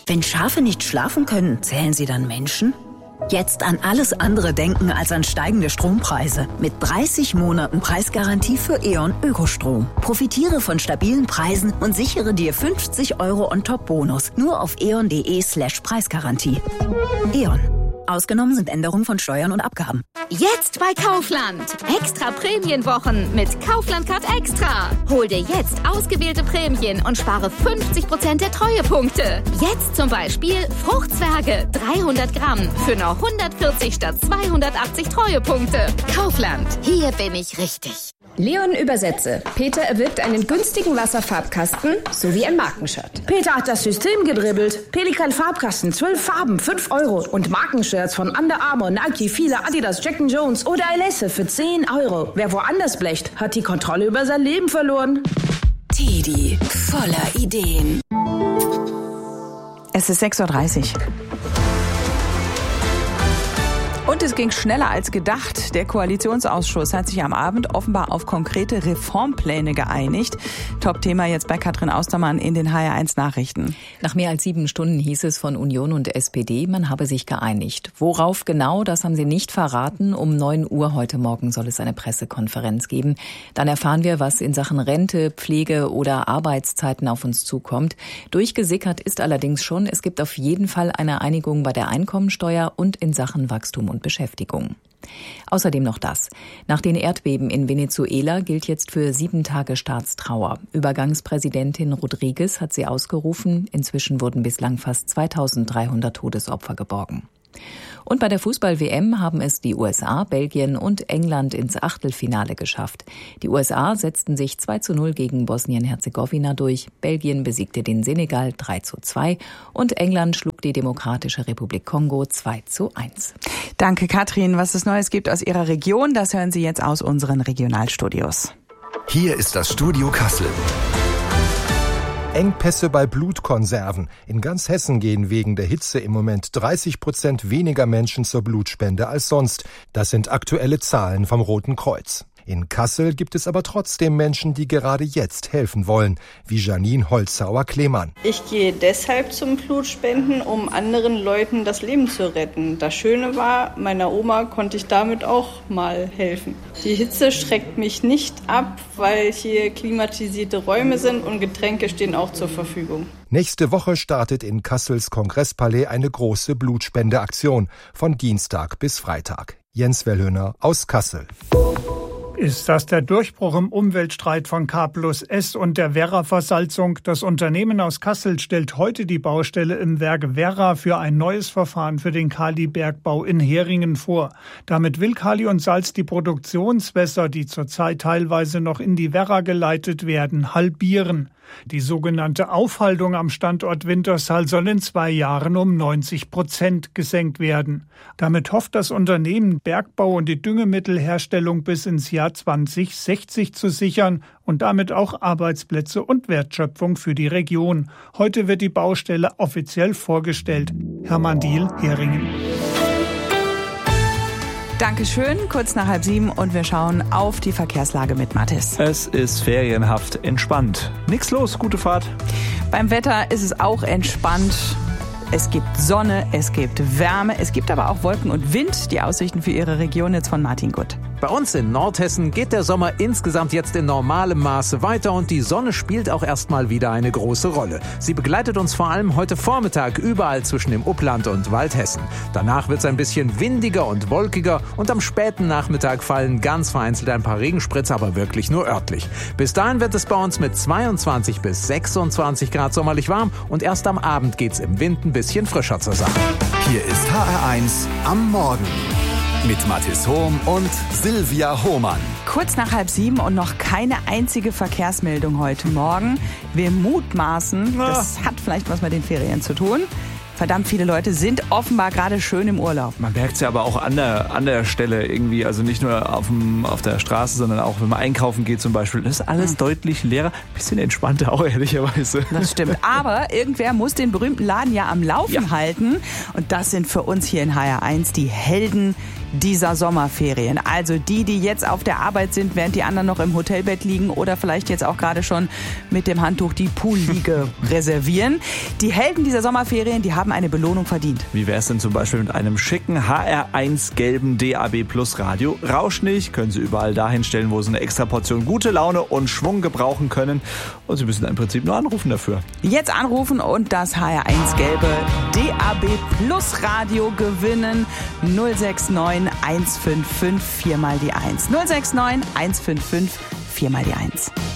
Wenn Schafe nicht schlafen können, zählen sie dann Menschen? Jetzt an alles andere denken als an steigende Strompreise. Mit 30 Monaten Preisgarantie für E.ON Ökostrom. Profitiere von stabilen Preisen und sichere dir 50 € On-Top-Bonus. Nur auf eon.de/Preisgarantie. E.ON. Ausgenommen sind Änderungen von Steuern und Abgaben. Jetzt bei Kaufland. Extra Prämienwochen mit Kaufland Card Extra. Hol dir jetzt ausgewählte Prämien und spare 50% der Treuepunkte. Jetzt zum Beispiel Fruchtzwerge 300 Gramm für nur 140 statt 280 Treuepunkte. Kaufland. Hier bin ich richtig. Leon übersetze. Peter erwirbt einen günstigen Wasserfarbkasten sowie ein Markenshirt. Peter hat das System gedribbelt. Pelikan Farbkasten, 12 Farben, 5 € und Markenshirts von Under Armour, Nike, Fila, Adidas, Jack & Jones oder Alesse für 10 €. Wer woanders blecht, hat die Kontrolle über sein Leben verloren. Teddy, voller Ideen. Es ist 6:30 Uhr. Und es ging schneller als gedacht. Der Koalitionsausschuss hat sich am Abend offenbar auf konkrete Reformpläne geeinigt. Top-Thema jetzt bei Katrin Austermann in den HR1 Nachrichten. Nach mehr als 7 Stunden hieß es von Union und SPD, man habe sich geeinigt. Worauf genau, das haben sie nicht verraten. Um 9 Uhr heute Morgen soll es eine Pressekonferenz geben. Dann erfahren wir, was in Sachen Rente, Pflege oder Arbeitszeiten auf uns zukommt. Durchgesickert ist allerdings schon, es gibt auf jeden Fall eine Einigung bei der Einkommensteuer und in Sachen Wachstum und Beschäftigung. Außerdem noch das. Nach den Erdbeben in Venezuela gilt jetzt für 7 Tage Staatstrauer. Übergangspräsidentin Rodriguez hat sie ausgerufen. Inzwischen wurden bislang fast 2300 Todesopfer geborgen. Und bei der Fußball-WM haben es die USA, Belgien und England ins Achtelfinale geschafft. Die USA setzten sich 2:0 gegen Bosnien-Herzegowina durch. Belgien besiegte den Senegal 3:2 und England schlug die Demokratische Republik Kongo 2:1. Danke, Katrin. Was es Neues gibt aus Ihrer Region, das hören Sie jetzt aus unseren Regionalstudios. Hier ist das Studio Kassel. Engpässe bei Blutkonserven. In ganz Hessen gehen wegen der Hitze im Moment 30% weniger Menschen zur Blutspende als sonst. Das sind aktuelle Zahlen vom Roten Kreuz. In Kassel gibt es aber trotzdem Menschen, die gerade jetzt helfen wollen, wie Janine Holzhauer-Klemann. Ich gehe deshalb zum Blutspenden, um anderen Leuten das Leben zu retten. Das Schöne war, meiner Oma konnte ich damit auch mal helfen. Die Hitze schreckt mich nicht ab, weil hier klimatisierte Räume sind und Getränke stehen auch zur Verfügung. Nächste Woche startet in Kassels Kongresspalais eine große Blutspendeaktion von Dienstag bis Freitag. Jens Wellhöhner aus Kassel. Ist das der Durchbruch im Umweltstreit von K+S und der Werra-Versalzung? Das Unternehmen aus Kassel stellt heute die Baustelle im Werk Werra für ein neues Verfahren für den Kalibergbau in Heringen vor. Damit will Kali und Salz die Produktionswässer, die zurzeit teilweise noch in die Werra geleitet werden, halbieren. Die sogenannte Aufhaltung am Standort Wintershall soll in 2 Jahren um 90% gesenkt werden. Damit hofft das Unternehmen, Bergbau und die Düngemittelherstellung bis ins Jahr 2060 zu sichern und damit auch Arbeitsplätze und Wertschöpfung für die Region. Heute wird die Baustelle offiziell vorgestellt. Hermann Diehl, Heringen. Dankeschön, kurz nach 6:30 und wir schauen auf die Verkehrslage mit Mathis. Es ist ferienhaft entspannt. Nix los, gute Fahrt. Beim Wetter ist es auch entspannt. Es gibt Sonne, es gibt Wärme, es gibt aber auch Wolken und Wind. Die Aussichten für Ihre Region jetzt von Martin Gutt. Bei uns in Nordhessen geht der Sommer insgesamt jetzt in normalem Maße weiter und die Sonne spielt auch erstmal wieder eine große Rolle. Sie begleitet uns vor allem heute Vormittag überall zwischen dem Upland und Waldhessen. Danach wird es ein bisschen windiger und wolkiger und am späten Nachmittag fallen ganz vereinzelt ein paar Regenspritzer, aber wirklich nur örtlich. Bis dahin wird es bei uns mit 22 bis 26 Grad sommerlich warm und erst am Abend geht's im Wind ein bisschen frischer zur Sache. Hier ist HR1 am Morgen mit Mathis Hohm und Silvia Hohmann. Kurz nach 6:30 und noch keine einzige Verkehrsmeldung heute Morgen. Wir mutmaßen, das hat vielleicht was mit den Ferien zu tun. Verdammt viele Leute sind offenbar gerade schön im Urlaub. Man merkt es ja aber auch an der Stelle irgendwie, also nicht nur auf der Straße, sondern auch wenn man einkaufen geht zum Beispiel. Das ist alles deutlich leerer, bisschen entspannter auch ehrlicherweise. Das stimmt, aber irgendwer muss den berühmten Laden ja am Laufen halten und das sind für uns hier in HR1 die Helden dieser Sommerferien. Also die jetzt auf der Arbeit sind, während die anderen noch im Hotelbett liegen oder vielleicht jetzt auch gerade schon mit dem Handtuch die Poolliege reservieren. Die Helden dieser Sommerferien, die haben eine Belohnung verdient. Wie wäre es denn zum Beispiel mit einem schicken HR1 gelben DAB Plus Radio? Rauscht nicht, können Sie überall dahin stellen, wo Sie eine extra Portion gute Laune und Schwung gebrauchen können. Und Sie müssen im Prinzip nur anrufen dafür. Jetzt anrufen und das HR1 gelbe DAB Plus Radio gewinnen. 069 155 4 mal die 1. 069 155 4 mal die 1.